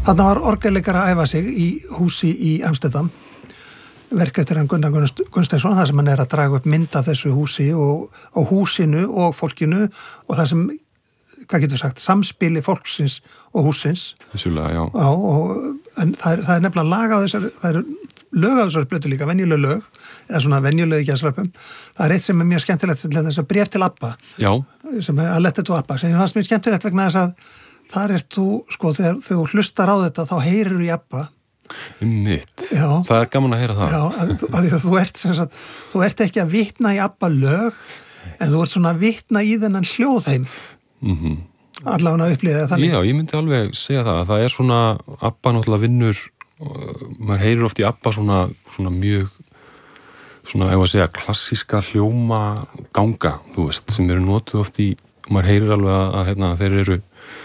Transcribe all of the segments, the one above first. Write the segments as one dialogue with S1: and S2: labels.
S1: Þarna var orgelleikari að æfa sig í húsi í Amsterdam, verk eftir hann Gunnar Gunnsteinsson, þar sem hann að draga upp mynd af þessu húsi og á húsinu og fólkinu og það sem, hvað getur við sagt, samspili fólksins og húsins.
S2: Vissulega, já.
S1: En það er nefnilega lag á þessar, það eru lög á þessar blötu líka, venjuleg lög, eða svona venjuleg í gæslöpum. Það er eitt sem er mjög skemmtilegt til þess að bréf til Abba.
S2: Já.
S1: Sem er að letta til Abba, sem ég fannst mjög skemmtilegt vegna þess að þar þú, sko, þegar þú hlustar á þetta, þá heyrir þú í Abba.
S2: Mitt. Já. Það er gaman að heyra það.
S1: Já, þú ert ekki að vitna í Abba lög, en þú ert svona að vitna í þennan hljóðheim. Allavega upplýðið þannig.
S2: Já, ég myndi alveg segja það. Það er svona, Abba náttúrulega vinnur, maður heyrir oft í Abba svona mjög, svona, ef að segja, klassíska hljóma ganga, þú veist, sem eru notuð oft í, maður heyrir alveg að þeir eru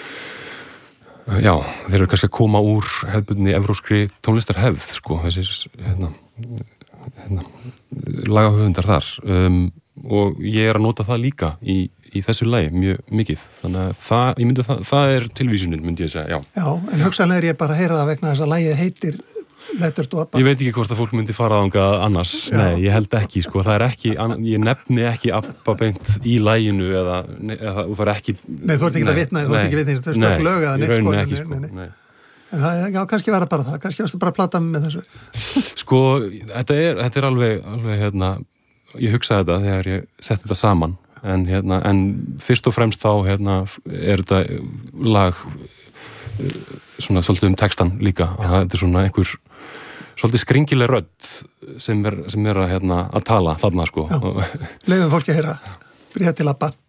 S2: kannski að koma úr hefðbundinni evrópskri tónlistarhefð, sko, þessi lagahöfundar þar og ég er að nota það líka í þessu lagi mjög mikið, þannig að það er tilvísunin, myndi ég segja, já.
S1: Já, en hugsanlega er ég bara að heyra það vegna þess að lagið heitir Lettert og Abba.
S2: Ég veit ekki hvort að fólk myndi fara þangað annars, nei, ég held ekki, sko, það er ekki, ég nefni ekki Abba beint í laginu eða þú fara ekki...
S1: Nei, þú ert ekki að vitna, þú ert ekki að vitna, þú ert lög eða neitt,
S2: sko. Ekki, sko, nei.
S1: En það, já, kannski var það bara það, kannski varstu bara að plata með þessu.
S2: Sko, þetta er alveg, ég hugsaði þetta þegar ég setti þetta saman, en fyrst og fremst þá, er þetta lag, svona svolítið textan líka, að þetta er svona einhver svolítið skringileg rödd sem er að tala þarna, sko.
S1: Já, leyfum fólki að heyra, bréf til Abba.